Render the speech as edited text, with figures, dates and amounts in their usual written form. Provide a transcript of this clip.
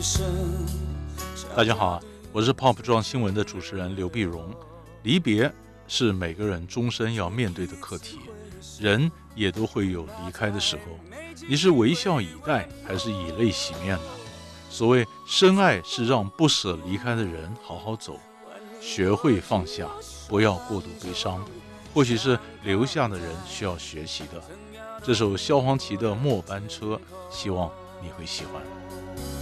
大家好，我是 Pop 撞新闻的主持人刘碧荣。离别是每个人终身要面对的课题，人也都会有离开的时候。你是微笑以待，还是以泪洗面呢？所谓深爱，是让不舍离开的人好好走，学会放下，不要过度悲伤，或许是留下的人需要学习的。这首萧煌奇的《末班车》，希望你会喜欢。